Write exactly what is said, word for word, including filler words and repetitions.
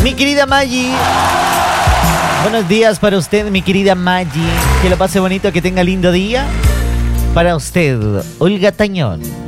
Mi querida Maggie. Buenos días para usted, mi querida Maggie. Que lo pase bonito, que tenga lindo día. Para usted, Olga Tañón.